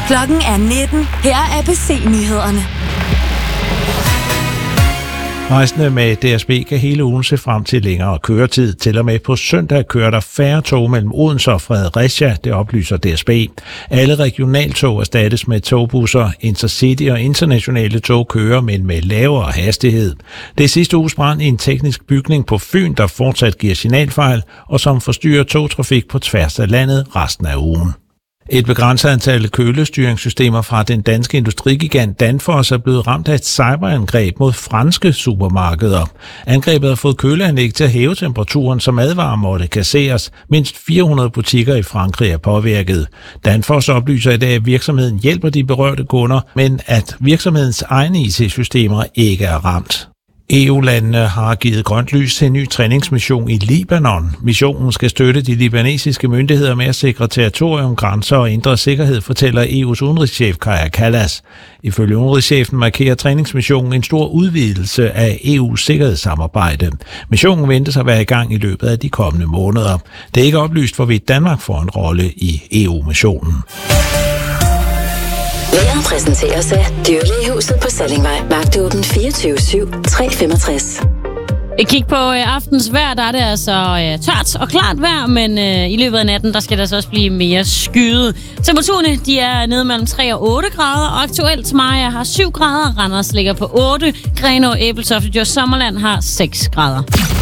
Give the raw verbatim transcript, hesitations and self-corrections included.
Klokken er nitten. Her er A B C-nyhederne. Rejsende med D S B kan hele ugen se frem til længere køretid. Til og med på søndag kører der færre tog mellem Odense og Fredericia, det oplyser D S B. Alle regionaltog erstattes med togbusser. Intercity og internationale tog kører, men med lavere hastighed. Det er sidste uges brand i en teknisk bygning på Fyn, der fortsat giver signalfejl, og som forstyrrer togtrafik på tværs af landet resten af ugen. Et begrænset antal kølestyringssystemer fra den danske industrigigant Danfoss er blevet ramt af et cyberangreb mod franske supermarkeder. Angrebet har fået køleanlæg til at hæve temperaturen, som advarer måtte kasseres. Mindst fire hundrede butikker i Frankrig er påvirket. Danfoss oplyser i dag, at virksomheden hjælper de berørte kunder, men at virksomhedens egne I T-systemer ikke er ramt. E U-landene har givet grønt lys til en ny træningsmission i Libanon. Missionen skal støtte de libanesiske myndigheder med at sikre territorium, grænser og indre sikkerhed, fortæller E U's udenrigschef Kaja Kallas. Ifølge udenrigschefen markerer træningsmissionen en stor udvidelse af E U's sikkerhedssamarbejde. Missionen ventes at være i gang i løbet af de kommende måneder. Det er ikke oplyst, hvorvidt Danmark får en rolle i E U-missionen. Vejret præsenteres af Dyrlægehuset på Sallingvej. Vagtåben fireogtyve syv tre femogtres. Et kig på øh, aftens vejr, der er det altså øh, tørt og klart vejr, men øh, i løbet af natten, der skal der så også blive mere skyet. Temperaturerne, de er nede mellem tre og otte grader, og aktuelt Maja har syv grader, Randers ligger på otte, Grenaa, Ebeltoft og Djursland har seks grader.